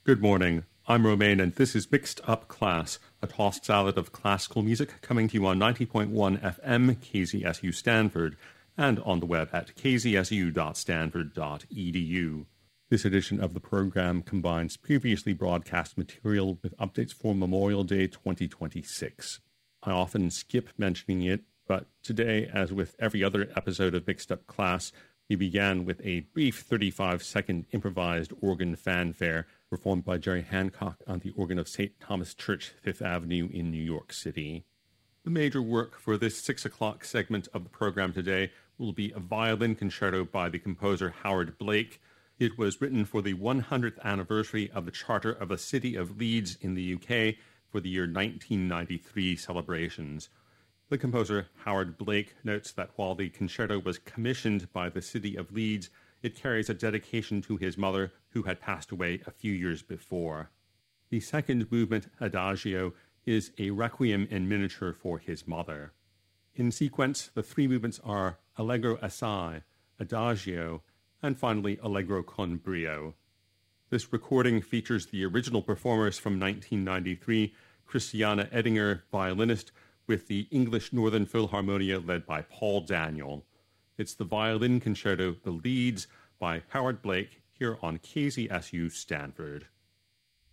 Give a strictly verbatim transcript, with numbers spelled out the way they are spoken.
Good morning. I'm Romain, and this is Mixed Up Class, a tossed salad of classical music coming to you on ninety point one F M K Z S U Stanford and on the web at k z s u dot stanford dot e d u. This edition of the program combines previously broadcast material with updates for Memorial Day twenty twenty-six. I often skip mentioning it, but today, as with every other episode of Mixed Up Class, we began with a brief thirty-five second improvised organ fanfare performed by Jerry Hancock on the organ of Saint Thomas Church, Fifth Avenue in New York City. The major work for this six o'clock segment of the program today will be a violin concerto by the composer Howard Blake. It was written for the one hundredth anniversary of the Charter of the City of Leeds in the U K for the year nineteen ninety-three celebrations. The composer Howard Blake notes that while the concerto was commissioned by the City of Leeds, it carries a dedication to his mother, who had passed away a few years before. The second movement, Adagio, is a requiem in miniature for his mother. In sequence, the three movements are Allegro assai, Adagio, and finally Allegro con brio. This recording features the original performers from nineteen ninety-three, Christiana Edinger, violinist, with the English Northern Philharmonia led by Paul Daniel. It's the violin concerto, The Leeds, by Howard Blake, here on K Z S U Stanford.